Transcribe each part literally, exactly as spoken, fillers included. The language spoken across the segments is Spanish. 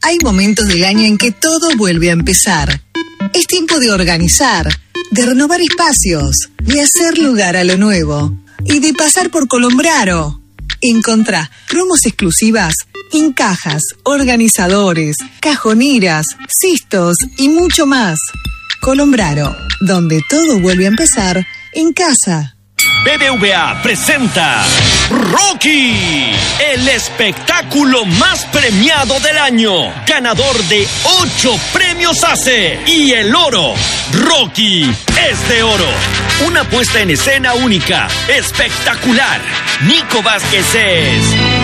Hay momentos del año en que todo vuelve a empezar. Es tiempo de organizar, de renovar espacios, de hacer lugar a lo nuevo y de pasar por Colombraro. Encontrá promos exclusivas en cajas, organizadores, cajoneras, cistos y mucho más. Colombraro, donde todo vuelve a empezar en casa. B B V A presenta Rocky, el espectáculo más premiado del año, ganador de ocho premios A C E y el oro. Rocky es de oro. Una puesta en escena única, espectacular. Nico Vázquez es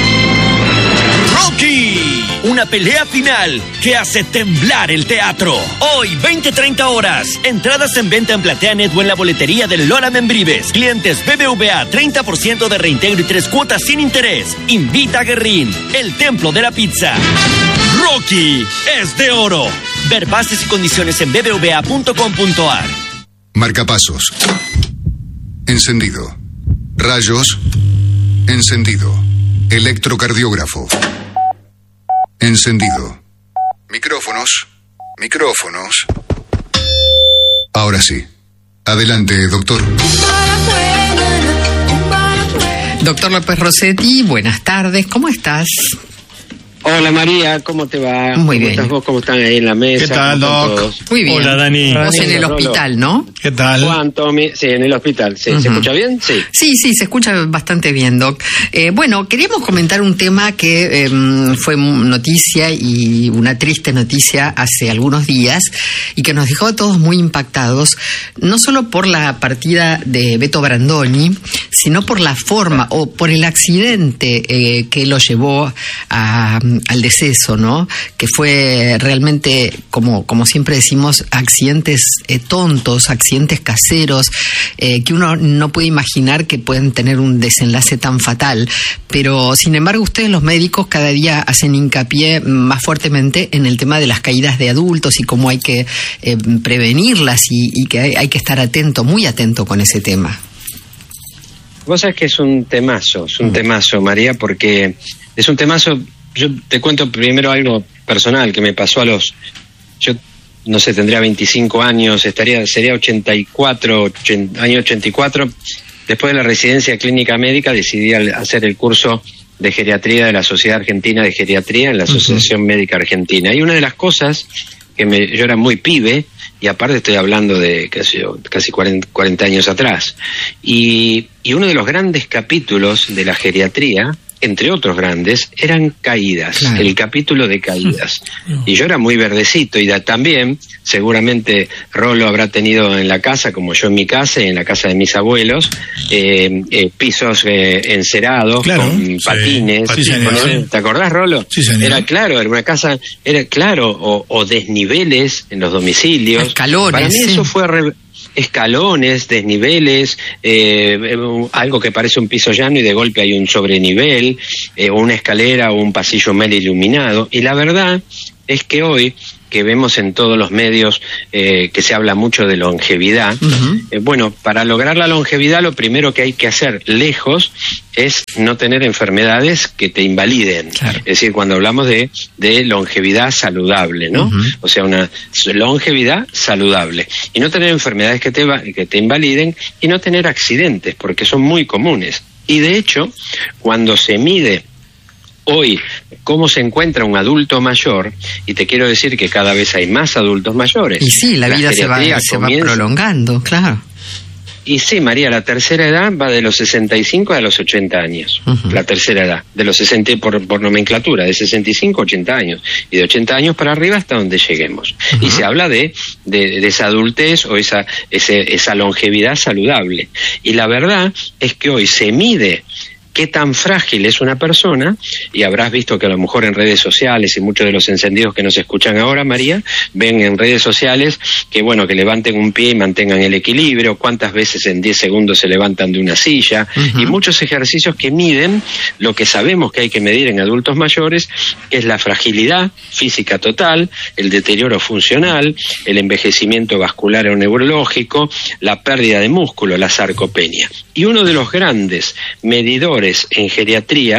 Rocky, una pelea final que hace temblar el teatro. Hoy, veinte treinta horas. Entradas en venta en PlateaNet o en la boletería del Lola Membrives. Clientes B B V A, treinta por ciento de reintegro y tres cuotas sin interés. Invita a Guerrín, el templo de la pizza. Rocky es de oro. Ver bases y condiciones en b b v a punto com punto a r. Marcapasos. Encendido. Rayos. Encendido. Electrocardiógrafo. Encendido. Micrófonos. Micrófonos. Ahora sí. Adelante, doctor. Doctor López Rossetti, buenas tardes. ¿Cómo estás? Hola María, ¿cómo te va? Muy ¿Cómo bien. estás vos? ¿Cómo están ahí en la mesa? ¿Qué tal, Doc? Muy bien. Hola, Dani. Vos en el Rolo. hospital, ¿no? ¿Qué tal? Juan, Tommy, sí, en el hospital. ¿Sí? Uh-huh. ¿Se escucha bien? Sí. Sí, sí, se escucha bastante bien, Doc. Eh, bueno, queríamos comentar un tema que eh, fue noticia y una triste noticia hace algunos días y que nos dejó a todos muy impactados, no solo por la partida de Beto Brandoni, sino por la forma o por el accidente eh, que lo llevó a, al deceso, ¿no? Que fue realmente, como, como siempre decimos, accidentes eh, tontos, accidentes caseros, eh, que uno no puede imaginar que pueden tener un desenlace tan fatal. Pero, sin embargo, ustedes los médicos cada día hacen hincapié más fuertemente en el tema de las caídas de adultos y cómo hay que eh, prevenirlas y, y que hay, hay que estar atento, muy atento con ese tema. Vos sabés que es un temazo, es un mm. temazo, María, porque es un temazo. Yo te cuento primero algo personal que me pasó a los... Yo, no sé, tendría veinticinco años, estaría sería ochenta y cuatro, ochenta, año ochenta y cuatro. Después de la residencia clínica médica decidí hacer el curso de geriatría de la Sociedad Argentina de Geriatría en la Asociación uh-huh. Médica Argentina. Y una de las cosas que me, yo era muy pibe, y aparte estoy hablando de casi, casi cuarenta, cuarenta años atrás, y, y uno de los grandes capítulos de la geriatría, entre otros grandes, eran caídas, claro. El capítulo de caídas. Y yo era muy verdecito, y da, también, seguramente Rolo habrá tenido en la casa, como yo en mi casa y en la casa de mis abuelos, eh, eh, pisos eh, encerados, claro, con sí. patines. Sí, con, ¿te acordás, Rolo? Sí, señor. Era claro, era una casa, era claro, o, o desniveles en los domicilios. Escalones. Para mí sí. eso fue... Re- escalones, desniveles, eh, algo que parece un piso llano y de golpe hay un sobrenivel, eh, o una escalera o un pasillo mal iluminado. Y la verdad es que hoy, que vemos en todos los medios eh, que se habla mucho de longevidad, uh-huh. eh, bueno, para lograr la longevidad lo primero que hay que hacer lejos es no tener enfermedades que te invaliden. Claro. Es decir, cuando hablamos de, de longevidad saludable, ¿no? Uh-huh. O sea, una longevidad saludable. Y no tener enfermedades que te, que te invaliden y no tener accidentes, porque son muy comunes. Y de hecho, cuando se mide hoy cómo se encuentra un adulto mayor, y te quiero decir que cada vez hay más adultos mayores. Y sí, la, la vida se va, se va prolongando, claro. Y sí, María, la tercera edad va de los sesenta y cinco a los ochenta años. Uh-huh. La tercera edad, de los sesenta por, por nomenclatura, de sesenta y cinco a ochenta años. Y de ochenta años para arriba hasta donde lleguemos. Uh-huh. Y se habla de, de, de esa adultez o esa, ese, esa longevidad saludable. Y la verdad es que hoy se mide qué tan frágil es una persona, y habrás visto que a lo mejor en redes sociales, y muchos de los encendidos que nos escuchan ahora, María, ven en redes sociales que, bueno, que levanten un pie y mantengan el equilibrio, cuántas veces en diez segundos se levantan de una silla, uh-huh. y muchos ejercicios que miden lo que sabemos que hay que medir en adultos mayores, que es la fragilidad física total, el deterioro funcional, el envejecimiento vascular o neurológico, la pérdida de músculo, la sarcopenia. Y uno de los grandes medidores en geriatría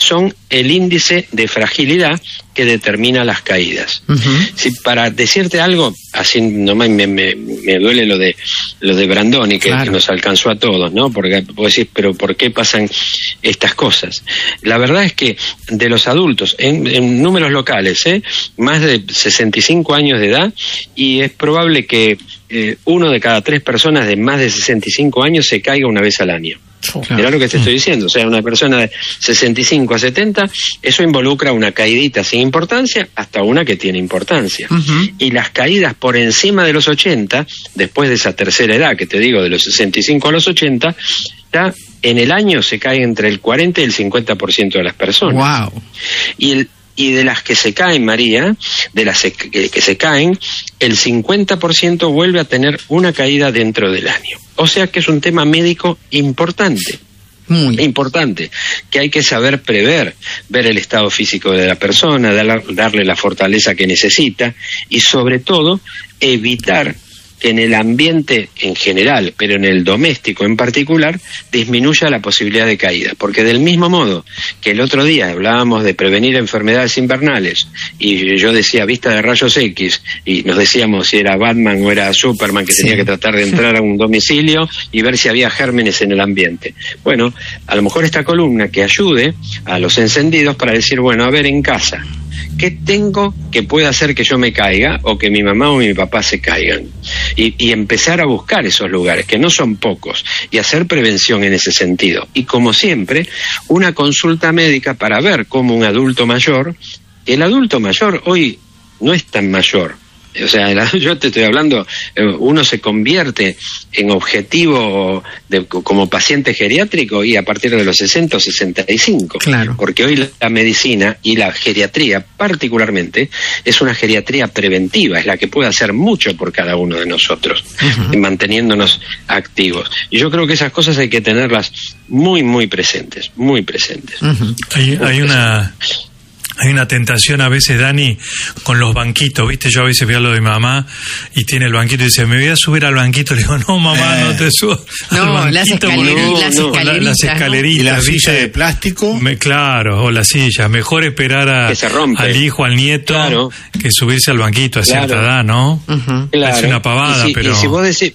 son el índice de fragilidad que determina las caídas. Uh-huh. Si para decirte algo, así nomás me, me, me duele lo de lo de Brandoni, que, claro. que nos alcanzó a todos, ¿no? Porque puedo decir, pero ¿por qué pasan estas cosas? La verdad es que de los adultos, en, en números locales, ¿eh? más de sesenta y cinco años de edad, y es probable que eh, uno de cada tres personas de más de sesenta y cinco años se caiga una vez al año. Claro. Mirá lo que te estoy diciendo, o sea, una persona de sesenta y cinco a setenta, eso involucra una caidita sin importancia hasta una que tiene importancia. Uh-huh. Y las caídas por encima de los ochenta, después de esa tercera edad que te digo, de los sesenta y cinco a los ochenta, ya en el año se cae entre el cuarenta y el cincuenta por ciento de las personas. Wow. Y el Y de las que se caen, María, de las que, que se caen, el cincuenta por ciento vuelve a tener una caída dentro del año. O sea que es un tema médico importante. Muy importante, que hay que saber prever, ver el estado físico de la persona, darle la fortaleza que necesita y sobre todo evitar que en el ambiente en general, pero en el doméstico en particular, disminuya la posibilidad de caída. Porque del mismo modo que el otro día hablábamos de prevenir enfermedades invernales, y yo decía vista de rayos X, y nos decíamos si era Batman o era Superman, que sí. tenía que tratar de entrar a un domicilio y ver si había gérmenes en el ambiente. Bueno, a lo mejor esta columna que ayude a los encendidos para decir, bueno, a ver, en casa, ¿qué tengo que pueda hacer que yo me caiga o que mi mamá o mi papá se caigan? Y, y empezar a buscar esos lugares, que no son pocos, y hacer prevención en ese sentido. Y como siempre, una consulta médica para ver cómo un adulto mayor, el adulto mayor hoy no es tan mayor. O sea, yo te estoy hablando, uno se convierte en objetivo de, como paciente geriátrico y a partir de los sesenta o sesenta y cinco. Claro. Porque hoy la medicina y la geriatría particularmente es una geriatría preventiva, es la que puede hacer mucho por cada uno de nosotros, uh-huh. manteniéndonos activos. Y yo creo que esas cosas hay que tenerlas muy, muy presentes, muy presentes. Uh-huh. Hay, muy hay una... Hay una tentación a veces, Dani, con los banquitos, ¿viste? Yo a veces veo lo de mi mamá y tiene el banquito y dice, me voy a subir al banquito. Le digo, no, mamá, eh. no te subas no, al banquito. Las, escaleri- no, las, no, escaleritas, las escaleritas. ¿Y la silla de plástico? Me, claro, o la silla. Mejor esperar a, al hijo, al nieto, claro. que subirse al banquito a claro. cierta edad, ¿no? Uh-huh. Claro. Es una pavada, y si, pero... Y si vos decís...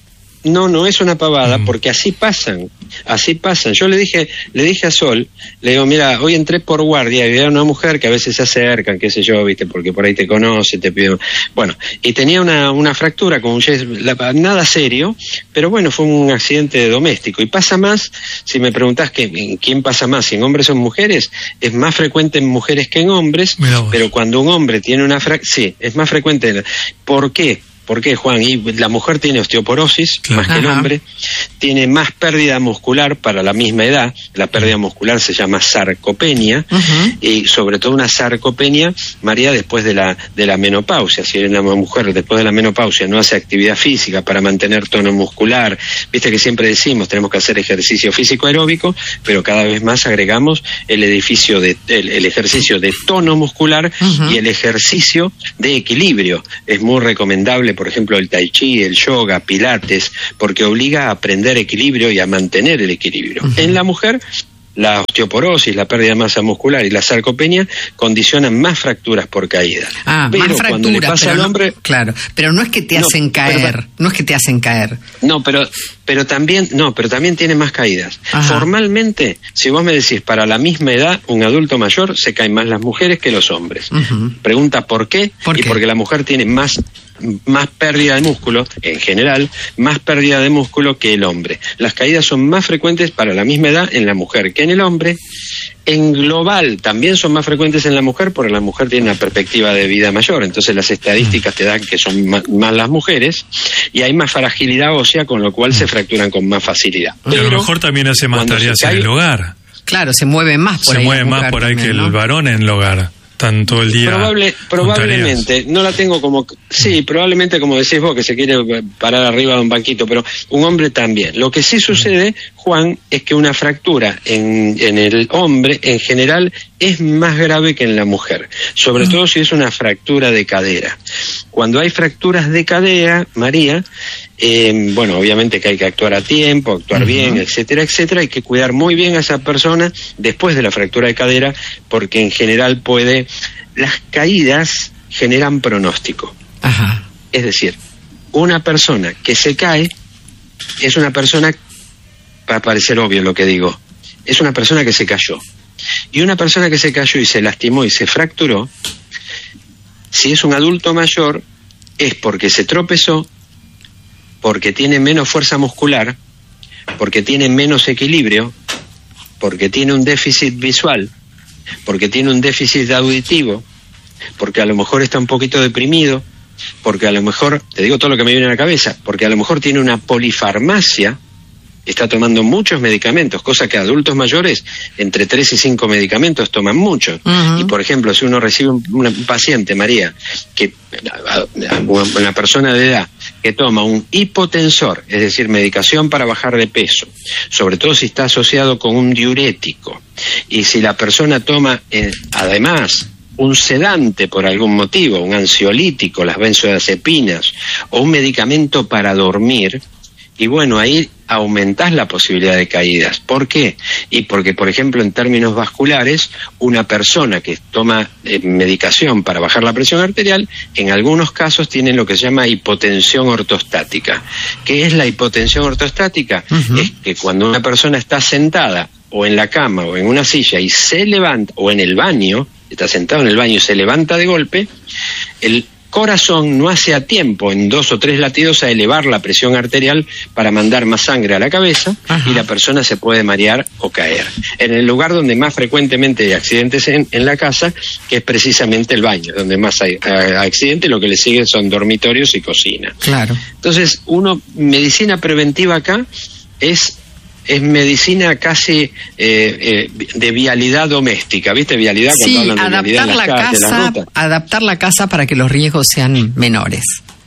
No, no es una pavada, mm. porque así pasan, así pasan. Yo le dije, le dije a Sol, le digo, mira, hoy entré por guardia y había una mujer que a veces se acercan, qué sé yo, viste, porque por ahí te conoce, te pide, bueno, y tenía una, una fractura con un yeso, nada serio, pero bueno, fue un accidente doméstico. Y pasa más, si me preguntás que, quién pasa más, si en hombres o en mujeres, es más frecuente en mujeres que en hombres, pero cuando un hombre tiene una fractura, sí, es más frecuente. ¿Por qué? ¿Por qué, Juan? Y la mujer tiene osteoporosis, claro. más que el hombre, tiene más pérdida muscular para la misma edad, la pérdida muscular se llama sarcopenia, uh-huh. y sobre todo una sarcopenia, María, después de la de la menopausia. Si una mujer después de la menopausia no hace actividad física para mantener tono muscular, viste que siempre decimos, tenemos que hacer ejercicio físico aeróbico, pero cada vez más agregamos el edificio de el, el ejercicio de tono muscular uh-huh. y el ejercicio de equilibrio. Es muy recomendable, por ejemplo, el tai chi, el yoga, pilates, porque obliga a aprender equilibrio y a mantener el equilibrio. Uh-huh. En la mujer, la osteoporosis, la pérdida de masa muscular y la sarcopenia condicionan más fracturas por caída. Ah, pero más fracturas, cuando le pasa al hombre, no, claro, pero no es que te hacen no, caer, pero, no es que te hacen caer. No, pero pero también no, pero también tiene más caídas. Ajá. Formalmente, si vos me decís para la misma edad, un adulto mayor se caen más las mujeres que los hombres. Uh-huh. Pregunta por qué, ¿Por y qué? Porque la mujer tiene más más pérdida de músculo, en general, más pérdida de músculo que el hombre. Las caídas son más frecuentes para la misma edad en la mujer que en el hombre. En global también son más frecuentes en la mujer porque la mujer tiene una perspectiva de vida mayor, entonces las estadísticas te dan que son más, más las mujeres y hay más fragilidad ósea, con lo cual se fracturan con más facilidad. Pero, Pero a lo mejor también hace más tareas cae, en el hogar. Claro, se mueve más por se ahí. Se mueve más por ahí también, que ¿no? el varón en el hogar. Están todo el día. Probable, probablemente, no la tengo como. Sí, probablemente como decís vos, que se quiere parar arriba de un banquito, pero un hombre también. Lo que sí sucede, Juan, es que una fractura en, en el hombre en general es más grave que en la mujer, sobre todo si es una fractura de cadera. Cuando hay fracturas de cadera, María, eh, bueno, obviamente que hay que actuar a tiempo, actuar uh-huh. bien, etcétera, etcétera. Hay que cuidar muy bien a esa persona después de la fractura de cadera, porque en general puede... Las caídas generan pronóstico. Ajá. Es decir, una persona que se cae es una persona, para parecer obvio lo que digo, es una persona que se cayó. Y una persona que se cayó y se lastimó y se fracturó, si es un adulto mayor, es porque se tropezó, porque tiene menos fuerza muscular, porque tiene menos equilibrio, porque tiene un déficit visual, porque tiene un déficit auditivo, porque a lo mejor está un poquito deprimido, porque a lo mejor, te digo todo lo que me viene a la cabeza, porque a lo mejor tiene una polifarmacia, está tomando muchos medicamentos, cosa que adultos mayores entre tres y cinco medicamentos toman muchos. Uh-huh. Y por ejemplo, si uno recibe un, un paciente, María, que una persona de edad que toma un hipotensor, es decir, medicación para bajar de peso, sobre todo si está asociado con un diurético, y si la persona toma eh, además un sedante por algún motivo, un ansiolítico, las benzodiazepinas, o un medicamento para dormir, y bueno, ahí aumentás la posibilidad de caídas. ¿Por qué? Y porque, por ejemplo, en términos vasculares, una persona que toma eh, medicación para bajar la presión arterial, en algunos casos tiene lo que se llama hipotensión ortostática. ¿Qué es la hipotensión ortostática? Uh-huh. Es que cuando una persona está sentada, o en la cama, o en una silla, y se levanta, o en el baño, está sentado en el baño y se levanta de golpe, el corazón no hace a tiempo en dos o tres latidos a elevar la presión arterial para mandar más sangre a la cabeza. Ajá. Y la persona se puede marear o caer. En el lugar donde más frecuentemente hay accidentes en, en la casa, que es precisamente el baño, donde más hay uh, accidentes, lo que le sigue son dormitorios y cocina. Claro. Entonces, uno, medicina preventiva acá es... es medicina casi eh, eh, de vialidad doméstica, ¿viste? Vialidad, cuando sí, hablan de adaptar vialidad en la las calles, casa, las rutas. adaptar la casa para que los riesgos sean menores.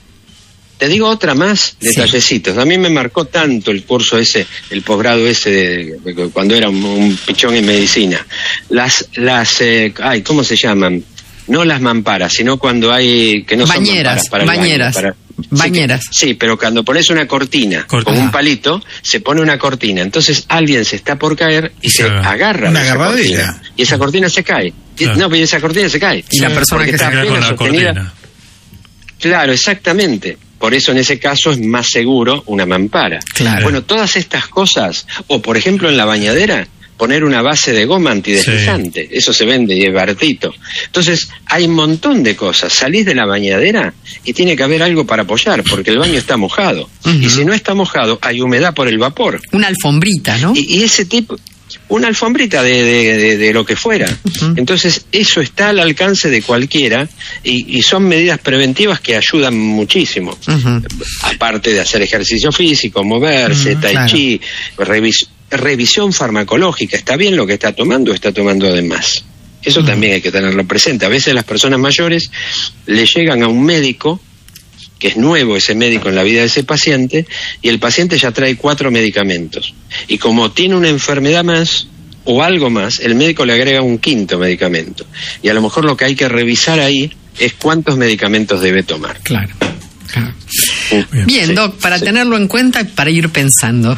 Te digo otra más, detallecitos. Sí. A mí me marcó tanto el curso ese, el posgrado ese, de, de, cuando era un, un pichón en medicina. Las, las, eh, ay, ¿cómo se llaman? No las mamparas, sino cuando hay, que no bañeras, son mamparas, para el bañeras, baño, para, bañeras. Sí, sí, pero cuando pones una cortina, cortina, con un palito, se pone una cortina. Entonces alguien se está por caer y se claro. agarra una de esa cortina. Y esa cortina se cae. Claro. No, pero esa cortina se cae. Y sí, la persona que se cae con la cortina. Claro, exactamente. Por eso en ese caso es más seguro una mampara. Claro. Bueno, todas estas cosas, o por ejemplo en la bañadera, poner una base de goma antideslizante, sí. Eso se vende y es baratito. Entonces, hay un montón de cosas. Salís de la bañadera y tiene que haber algo para apoyar, porque el baño está mojado. Uh-huh. Y si no está mojado, hay humedad por el vapor. Una alfombrita, ¿no? Y, y ese tipo... Una alfombrita de, de, de, de lo que fuera. Uh-huh. Entonces, eso está al alcance de cualquiera y, y son medidas preventivas que ayudan muchísimo. Uh-huh. Aparte de hacer ejercicio físico, moverse, uh-huh, tai claro. chi, revis, revisión farmacológica. ¿Está bien lo que está tomando o está tomando además? Eso uh-huh. también hay que tenerlo presente. A veces las personas mayores le llegan a un médico, que es nuevo ese médico en la vida de ese paciente, y el paciente ya trae cuatro medicamentos. Y como tiene una enfermedad más, o algo más, el médico le agrega un quinto medicamento. Y a lo mejor lo que hay que revisar ahí es cuántos medicamentos debe tomar. Claro. claro. Bien, Bien sí, Doc, para sí. tenerlo en cuenta y para ir pensando.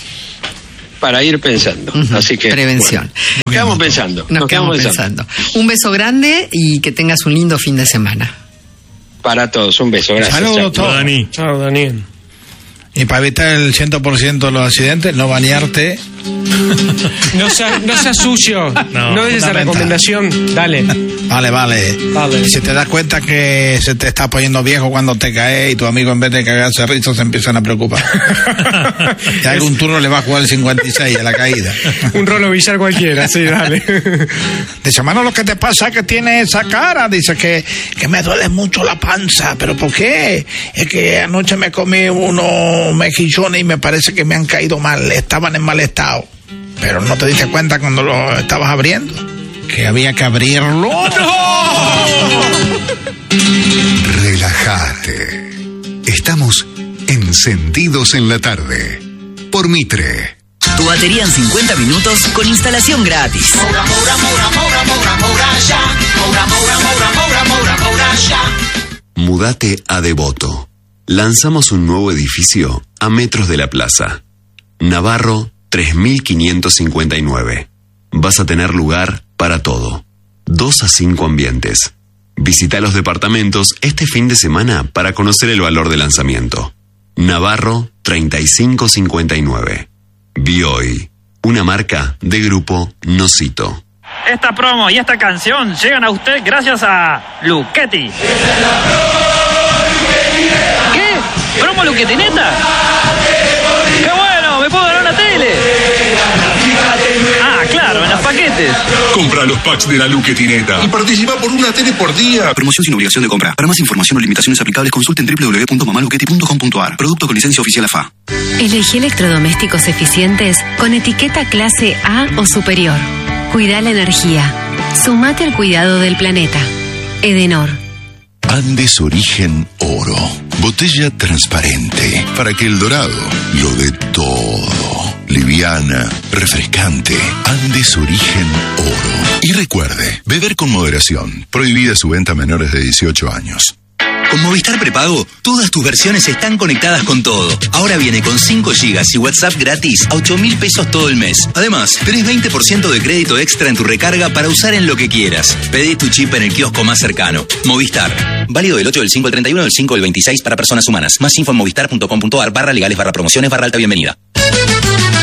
Para ir pensando. Uh-huh. Así que. Prevención. Bueno, nos quedamos pensando. Nos, nos quedamos, quedamos pensando. pensando. Un beso grande y que tengas un lindo fin de semana. Para todos, un beso, gracias. Saludos, Chao, Dani. Chao, Daniel. Y para evitar el cien por ciento de los accidentes, no bañarte. No seas no sea sucio. No, no des esa recomendación. Dale. Vale, vale. vale. Si te das cuenta que se te está poniendo viejo cuando te caes y tu amigo en vez de cagarse risa se empiezan a preocupar. Y algún turno le va a jugar el cincuenta y seis a la caída. Un rolo billar cualquiera, sí, dale. Dice, mano, lo que te pasa es que tienes esa cara. Dice que, que me duele mucho la panza. ¿Pero por qué? Es que anoche me comí unos mejillones y me parece que me han caído mal. Estaban en mal estado. Pero no te diste cuenta cuando lo estabas abriendo que había que abrirlo. ¡No! Relájate. Estamos encendidos en la tarde por Mitre. Tu batería en cincuenta minutos con instalación gratis. Moura, Moura, Moura, Moura, Moura, Moura, ya. Moura, Moura, Moura, Moura, Moura, Moura, ya. Mudate a Devoto. Lanzamos un nuevo edificio a metros de la plaza. Navarro tres mil quinientos cincuenta y nueve. Vas a tener lugar para todo. Dos a cinco ambientes. Visita los departamentos este fin de semana para conocer el valor de lanzamiento. Navarro treinta y cinco cincuenta y nueve. Bioy, una marca de Grupo Nocito. Esta promo y esta canción llegan a usted gracias a Luchetti. ¿Qué? ¿Promo Luchetti neta? ¡Qué bueno! ¡Me puedo ganar una tele! Ah, claro, en los paquetes. Compra los packs de la Luchetti neta y participa por una tele por día. Promoción sin obligación de compra. Para más información o limitaciones aplicables, consulten doble u doble u doble u punto mamaluchetti punto com punto a r. Producto con licencia oficial A F A. Elegí electrodomésticos eficientes con etiqueta clase A o superior. Cuida la energía. Sumate al cuidado del planeta. Edenor. Andes Origen Oro. Botella transparente para que el dorado lo dé todo. Liviana, refrescante. Andes Origen Oro. Y recuerde, beber con moderación. Prohibida su venta a menores de dieciocho años. Con Movistar Prepago, todas tus versiones están conectadas con todo. Ahora viene con cinco gigas y WhatsApp gratis a ocho mil pesos todo el mes. Además, tenés veinte por ciento de crédito extra en tu recarga para usar en lo que quieras. Pedí tu chip en el kiosco más cercano. Movistar. Válido del ocho del cinco al treinta y uno del cinco del veintiséis para personas humanas. Más info en movistar punto com punto a r barra legales barra promociones barra alta bienvenida.